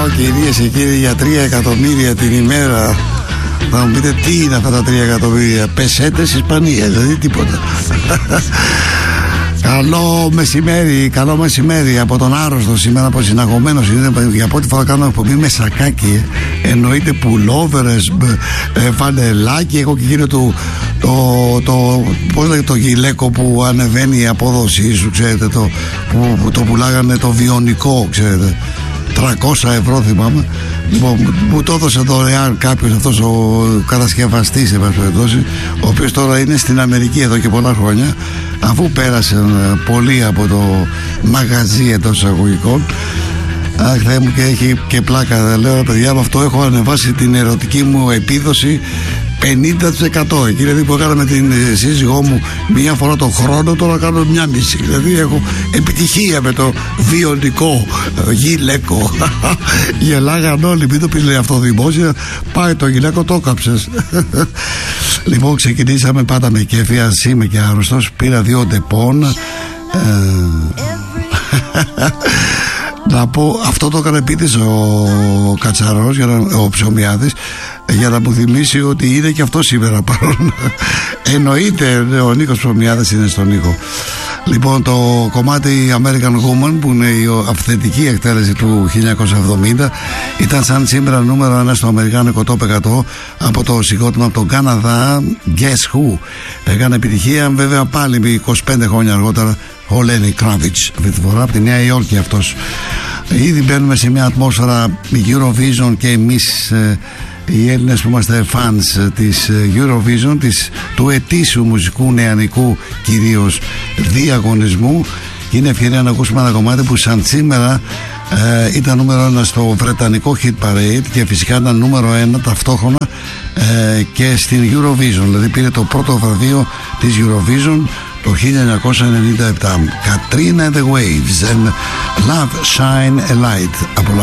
μιλάω, κυρίες και κύριοι, για 3 εκατομμύρια την ημέρα. Θα μου πείτε τι είναι αυτά τα 3 εκατομμύρια? Πεσέτες Ισπανία, δηλαδή τίποτα. Καλό μεσημέρι από τον άρρωστο σήμερα, από συναγωμένος είναι. Για πρώτη φορά κάνω εκπομπή με σακάκι. Εννοείται πουλόβερες, φανελάκι. Έχω και εκείνο πώς λέγεται, το γυλαίκο που ανεβαίνει η απόδοσή σου, ξέρετε, που το πουλάγανε, το βιονικό, ξέρετε, 300 ευρώ θυμάμαι. Μου το έδωσε δωρεάν κάποιος, αυτός ο κατασκευαστής, ο οποίος τώρα είναι στην Αμερική εδώ και πολλά χρόνια, αφού πέρασαν πολλοί από το μαγαζί εντός εισαγωγικών. Αχ, Θεέ μου, και έχει και πλάκα. Λέω, παιδιά, με αυτό έχω ανεβάσει την ερωτική μου επίδοση 50%. Δηλαδή που έκανα με την σύζυγό μου μία φορά το χρόνο, τώρα κάνω μία μισή. Δηλαδή έχω επιτυχία με το βιονικό γυλαίκο. Γελάγαν όλοι, μην το πεις, λέει, αυτό δημόσια. Πάει το γυλαίκο, το έκαψες. Λοιπόν, ξεκινήσαμε πάντα με κέφι. Ας είμαι και άρρωστος, πήρα 2 ντεπών. Να πω, αυτό το έκανε επίτης ο Κατσαρός, ο Ψωμιάδης, για να μου θυμίσει ότι είναι και αυτό σήμερα παρόν. Εννοείται, ο Νίκος Ψωμιάδης είναι στον Νίκο. Λοιπόν, το κομμάτι American Woman, που είναι η αυθεντική εκτέλεση του 1970, ήταν σαν σήμερα νούμερο 1 στο αμερικάνικο top 100 από το συγκρότημα από τον Καναδά, Guess Who. Έκανε επιτυχία, βέβαια, πάλι 25 χρόνια αργότερα, ο Λένι Κράβιτς, αυτή τη φορά από τη Νέα Υόρκη αυτός. Ήδη μπαίνουμε σε μια ατμόσφαιρα Eurovision και εμείς οι Έλληνες που είμαστε fans της Eurovision, του ετήσιου μουσικού νεανικού κυρίως διαγωνισμού, και είναι ευκαιρία να ακούσουμε ένα κομμάτι που σαν σήμερα ήταν νούμερο 1 στο βρετανικό Hit Parade και φυσικά ήταν νούμερο 1 ταυτόχρονα και στην Eurovision, δηλαδή πήρε το πρώτο βραβείο της Eurovision το 1997. Katrina and the Waves and Love Shine a Light.